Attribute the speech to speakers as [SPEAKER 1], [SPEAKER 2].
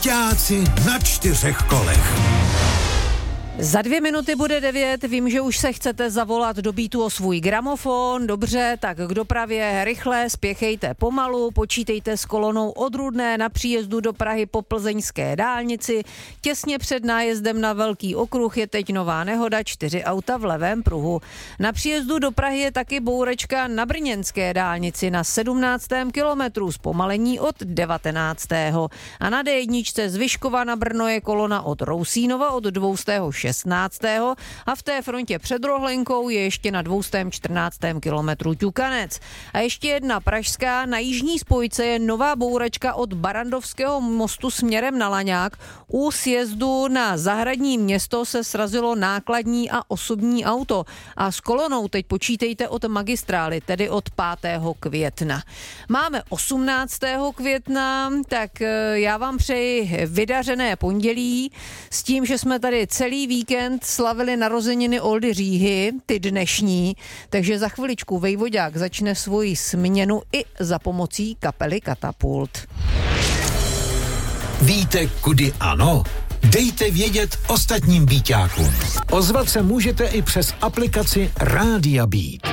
[SPEAKER 1] Byťáci na 4 kolech.
[SPEAKER 2] Za 2 minuty bude 9, vím, že už se chcete zavolat do Beatu o svůj gramofon, dobře, tak k dopravě rychle, spěchejte pomalu, počítejte s kolonou od Rudné na příjezdu do Prahy po plzeňské dálnici, těsně před nájezdem na Velký okruh je teď nová nehoda, 4 auta v levém pruhu. Na příjezdu do Prahy je taky bourečka na brněnské dálnici na 17. kilometru, zpomalení od 19. A na D1 z Vyškova na Brno je kolona od Rousínova od 216. A v té frontě před Rohlenkou je ještě na 214. kilometru Ťukanec. A ještě jedna pražská, na jižní spojce je nová bouračka od Barandovského mostu směrem na Laňák. U sjezdu na Zahradní Město se srazilo nákladní a osobní auto. A s kolonou teď počítejte od magistrály, tedy od 5. května. Máme 18. května, tak já vám přeji vydařené pondělí s tím, že jsme tady celý víkend slavili narozeniny Oldy Říhy, ty dnešní, takže za chviličku Vejvodák začne svoji směnu i za pomocí kapely Katapult.
[SPEAKER 1] Víte, kudy ano? Dejte vědět ostatním Byťákům. Ozvat se můžete i přes aplikaci Rádia Beat.